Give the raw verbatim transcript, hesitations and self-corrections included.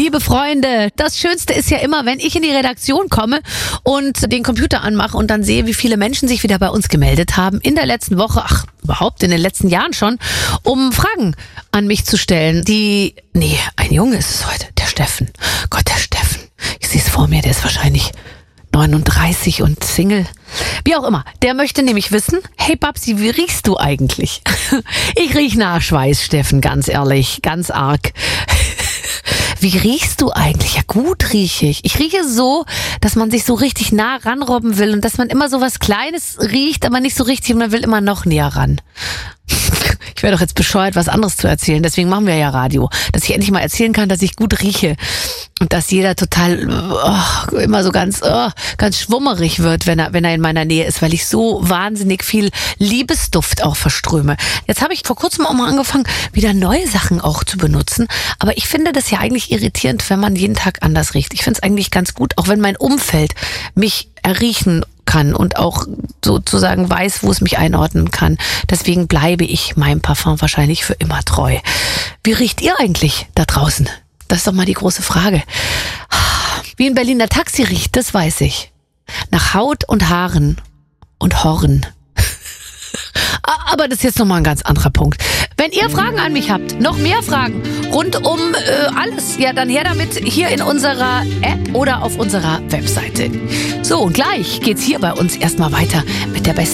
liebe Freunde, das Schönste ist ja immer, wenn ich in die Redaktion komme und den Computer anmache und dann sehe, wie viele Menschen sich wieder bei uns gemeldet haben in der letzten Woche, ach, überhaupt in den letzten Jahren schon, um Fragen an mich zu stellen, die, nee, ein Junge ist es heute, der Steffen. Gott, der Steffen. Ich sehe es vor mir, der ist wahrscheinlich neununddreißig und Single. Wie auch immer. Der möchte nämlich wissen, hey Babsi, wie riechst du eigentlich? Ich riech nach Schweiß, Steffen, ganz ehrlich, ganz arg. Wie riechst du eigentlich? Ja, gut rieche ich. Ich rieche so, dass man sich so richtig nah ranrobben will und dass man immer so was Kleines riecht, aber nicht so richtig und man will immer noch näher ran. Ich wäre doch jetzt bescheuert, was anderes zu erzählen. Deswegen machen wir ja Radio. Dass ich endlich mal erzählen kann, dass ich gut rieche. Und dass jeder total oh, immer so ganz oh, ganz schwummerig wird, wenn er wenn er in meiner Nähe ist, weil ich so wahnsinnig viel Liebesduft auch verströme. Jetzt habe ich vor kurzem auch mal angefangen, wieder neue Sachen auch zu benutzen. Aber ich finde das ja eigentlich irritierend, wenn man jeden Tag anders riecht. Ich finde es eigentlich ganz gut, auch wenn mein Umfeld mich erriechen kann und auch sozusagen weiß, wo es mich einordnen kann. Deswegen bleibe ich meinem Parfum wahrscheinlich für immer treu. Wie riecht ihr eigentlich da draußen? Das ist doch mal die große Frage. Wie ein Berliner Taxi riecht, das weiß ich. Nach Haut und Haaren und Horn. Aber das ist jetzt nochmal ein ganz anderer Punkt. Wenn ihr Fragen an mich habt, noch mehr Fragen rund um äh, alles, ja dann her damit hier in unserer App oder auf unserer Webseite. So, und gleich geht's hier bei uns erstmal weiter mit der besten